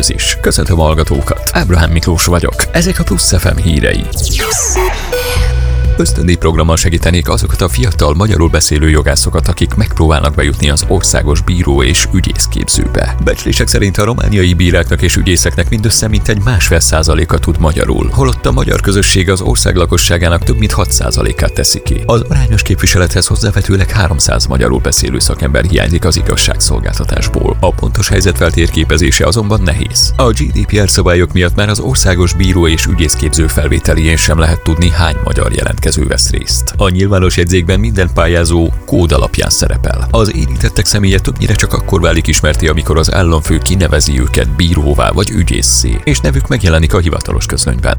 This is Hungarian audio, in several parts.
mérkőzés. Köszöntöm a hallgatókat. Ábrahám Miklós vagyok. Ezek a Plusz FM hírei. Ösztöndíj programmal segítenék azokat a fiatal magyarul beszélő jogászokat, akik megpróbálnak bejutni az országos bíró és ügyészképzőbe. Becslések szerint a romániai bíráknak és ügyészeknek mindössze mintegy 1,5%-a tud magyarul, holott a magyar közösség az ország lakosságának több mint 6%-át teszi ki. Az arányos képviselethez hozzávetőleg 300 magyarul beszélő szakember hiányzik az igazságszolgáltatásból. A pontos helyzet feltérképezése azonban nehéz. A GDPR szabályok miatt már az országos bíró és ügyészképző felvételéjén sem lehet tudni, hány magyar jelentkező vesz részt. A nyilvános jegyzékben minden pályázó kód alapján szerepel. Az érintettek személye többnyire csak akkor válik ismerté, amikor az államfő kinevezi őket bíróvá vagy ügyésszé, és nevük megjelenik a hivatalos közlönyben.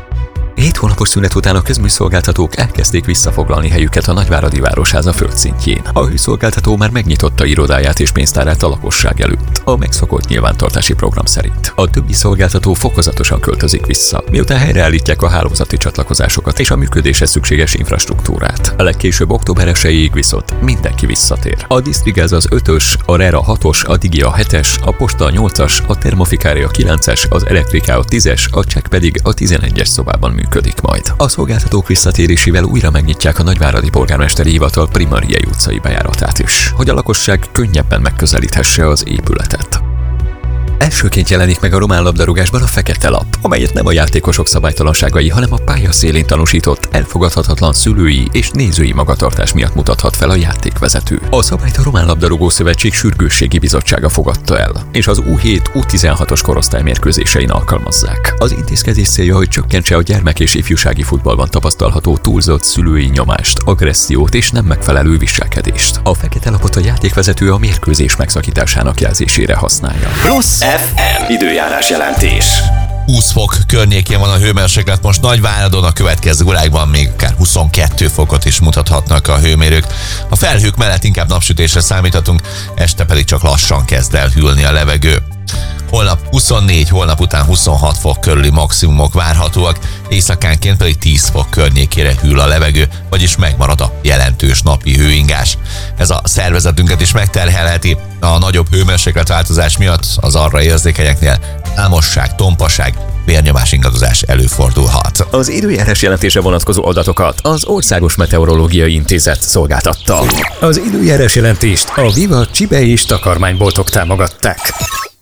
7 hónapos szünet után a közműszolgáltatók elkezdték visszafoglalni helyüket a Nagyváradi Városháza földszintjén. A hőszolgáltató már megnyitotta irodáját és pénztárát a lakosság előtt, a megszokott nyilvántartási program szerint. A többi szolgáltató fokozatosan költözik vissza, miután helyreállítják a hálózati csatlakozásokat és a működéshez szükséges infrastruktúrát. A legkésőbb október 1-ig viszont mindenki visszatér. A Disztrigáz az 5-ös, a RER a 6-os, a Digi a 7-es, a Posta a 8-as, a Termofikári a 9-es, az Elektrika a 10-es, a Csek pedig a 11-es szobában működik majd. A szolgáltatók visszatérésével újra megnyitják a Nagyváradi Polgármesteri Hivatal Primariai utcai bejáratát is, hogy a lakosság könnyebben megközelíthesse az épületet. Elsőként jelenik meg a román labdarúgásban a fekete lap, amelyet nem a játékosok szabálytalanságai, hanem a pálya szélén tanúsított, elfogadhatatlan szülői és nézői magatartás miatt mutathat fel a játékvezető. A szabályt a Román Labdarúgó Szövetség Sürgősségi Bizottsága fogadta el, és az U7-U16-os korosztály mérkőzésein alkalmazzák. Az intézkedés célja, hogy csökkentse a gyermek- és ifjúsági futballban tapasztalható túlzott szülői nyomást, agressziót és nem megfelelő viselkedést. A fekete lapot a játékvezető a mérkőzés megszakításának jelzésére használja. Plusz FM időjárás jelentés. 20 fok környékén van a hőmérséklet most Nagyváradon, a következő órákban még akár 22 fokot is mutathatnak a hőmérők. A felhők mellett inkább napsütésre számíthatunk, este pedig csak lassan kezd el hűlni a levegő. Holnap 24, holnap után 26 fok körüli maximumok várhatóak, éjszakánként pedig 10 fok környékére hűl a levegő, vagyis megmarad a jelentős napi hőingás. Ez a szervezetünket is megterhelheti. A nagyobb hőmérsékletváltozás miatt az arra érzékenyeknél álmosság, tompaság, vérnyomás ingadozás előfordulhat. Az időjárás jelentése vonatkozó adatokat az Országos Meteorológiai Intézet szolgáltatta. Az időjárás jelentést a Viva Csibe és takarmányboltok támogatták.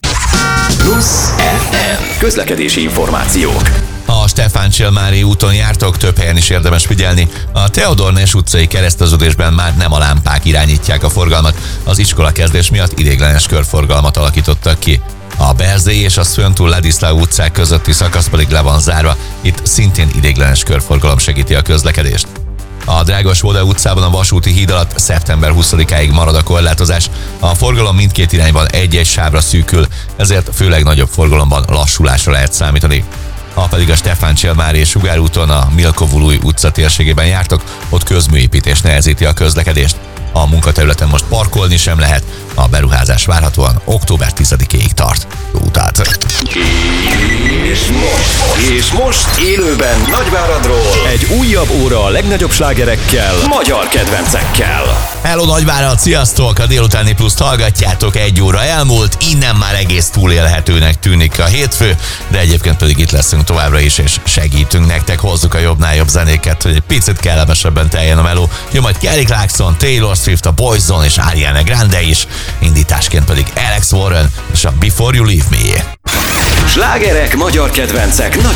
Plusz FM közlekedési információk. A Stefán-Csilmári úton jártok, több helyen is érdemes figyelni. A Teodor Ness utcai kereszteződésben már nem a lámpák irányítják a forgalmat, az iskola kezdés miatt ideiglenes körforgalmat alakítottak ki. A Berzély és a Szöntúl Ladiszláv utcák közötti szakasz pedig le van zárva, itt szintén ideiglenes körforgalom segíti a közlekedést. A Drágas-Voda utcában a vasúti híd alatt szeptember 20-áig marad a korlátozás. A forgalom mindkét irányban egy-egy sávra szűkül, ezért főleg nagyobb forgalomban lassulásra lehet számítani. Ha pedig a Stefán-Csilmári és Sugár úton a Milkovului utca térségében jártok, ott közműépítés nehezíti a közlekedést. A munkaterületen most parkolni sem lehet, a beruházás várhatóan október 10-ig tart. Jó utat! És most élőben Nagyváradról Egy újabb óra a legnagyobb slágerekkel, magyar kedvencekkel. Hello Nagyvárad, sziasztok! A délutáni pluszt hallgatjátok, 1 óra elmúlt, innen már egész túlélhetőnek tűnik a hétfő, de egyébként pedig itt leszünk továbbra is, és segítünk nektek, hozzuk a jobbnál jobb zenéket, hogy egy picit kellemesebben teljen a meló. Jön majd Kelly Clarkson, Taylor Swift, a Boyzone és Ariana Grande is, indításként pedig Alex Warren és a Before You Leave Me. Slágerek, magyar kedvencek,